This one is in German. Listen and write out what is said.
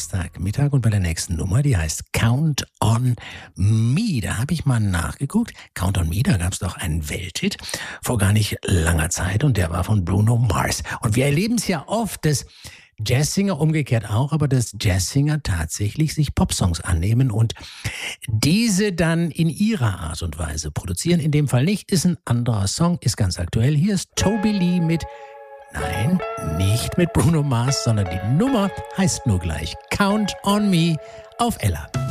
Donnerstagmittag und bei der nächsten Nummer, die heißt Count on Me. Da habe ich mal nachgeguckt. Count on Me, da gab es doch einen Welthit vor gar nicht langer Zeit und der war von Bruno Mars. Und wir erleben es ja oft, dass Jazzsinger umgekehrt auch, aber dass Jazzsinger tatsächlich sich Popsongs annehmen und diese dann in ihrer Art und Weise produzieren. In dem Fall nicht, ist ein anderer Song, ist ganz aktuell. Hier ist Toby Lee mit, nein, nicht mit Bruno Mars, sondern die Nummer heißt nur gleich Count on Me auf Ella.